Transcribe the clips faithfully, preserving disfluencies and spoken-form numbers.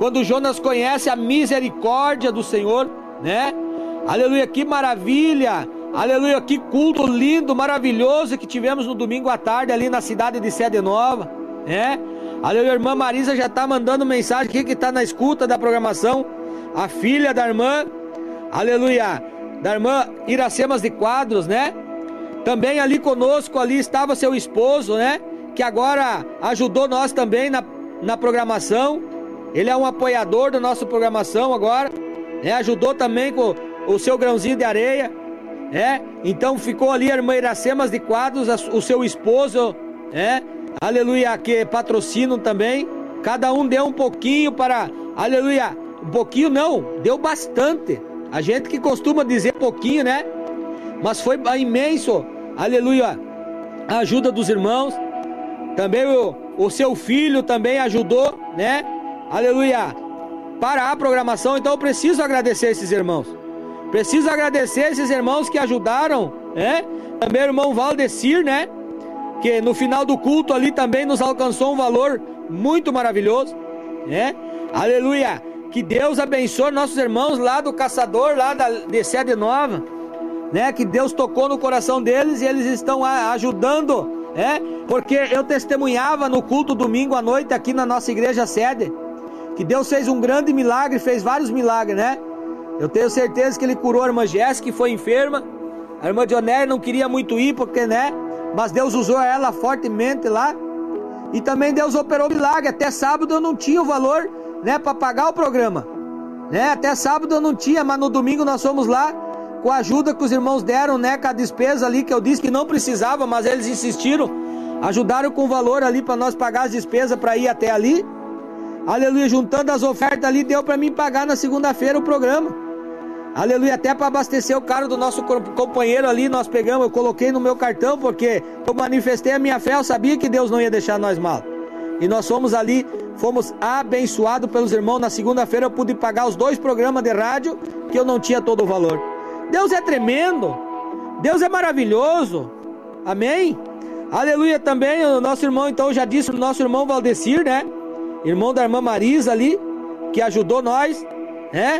quando o Jonas conhece a misericórdia do Senhor, né? Aleluia, que maravilha, aleluia, que culto lindo, maravilhoso que tivemos no domingo à tarde ali na cidade de Sede Nova, né? Aleluia, a irmã Marisa já está mandando mensagem aqui que está na escuta da programação, a filha da irmã, aleluia, da irmã Iracemas de Quadros, né? Também ali conosco, ali estava seu esposo, né? Que agora ajudou nós também na, na programação. Ele é um apoiador da nossa programação agora, né? Ajudou também com o seu grãozinho de areia, né? Então ficou ali a irmã Iracemas de Quadros, a, o seu esposo, né? Aleluia, que patrocinam também. Cada um deu um pouquinho para, aleluia, um pouquinho não, deu bastante. A gente que costuma dizer pouquinho, né? Mas foi imenso, aleluia, a ajuda dos irmãos. Também o, o seu filho também ajudou, né? Aleluia, para a programação. Então eu preciso agradecer esses irmãos. Preciso agradecer esses irmãos que ajudaram, né? Também o irmão Valdecir, né? Que no final do culto ali também nos alcançou um valor muito maravilhoso, né? Aleluia, que Deus abençoe nossos irmãos lá do Caçador, lá da, de Sede Nova, né? Que Deus tocou no coração deles e eles estão ajudando, né? Porque eu testemunhava no culto domingo à noite aqui na nossa igreja sede, que Deus fez um grande milagre, fez vários milagres, né? Eu tenho certeza que Ele curou a irmã Jéssica, que foi enferma. A irmã Dionéia não queria muito ir, porque, né? Mas Deus usou ela fortemente lá. E também Deus operou milagre. Até sábado eu não tinha o valor, né, para pagar o programa, né? Até sábado eu não tinha, mas no domingo nós fomos lá com a ajuda que os irmãos deram, né, com a despesa ali que eu disse que não precisava, mas eles insistiram, ajudaram com o valor ali para nós pagar as despesas para ir até ali. Aleluia, juntando as ofertas ali deu para mim pagar na segunda-feira o programa. Aleluia, até para abastecer o carro do nosso companheiro ali, nós pegamos, eu coloquei no meu cartão, porque eu manifestei a minha fé, eu sabia que Deus não ia deixar nós mal. E nós fomos ali, fomos abençoados pelos irmãos. Na segunda-feira eu pude pagar os dois programas de rádio, que eu não tinha todo o valor. Deus é tremendo, Deus é maravilhoso, amém? Aleluia, também o nosso irmão, então já disse, o nosso irmão Valdecir, né? Irmão da irmã Marisa ali, que ajudou nós, né?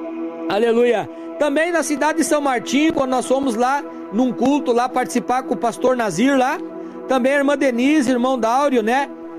Aleluia. Também na cidade de São Martinho, quando nós fomos lá num culto lá participar com o pastor Nazir lá, também a irmã Denise, irmão Dáurio, né?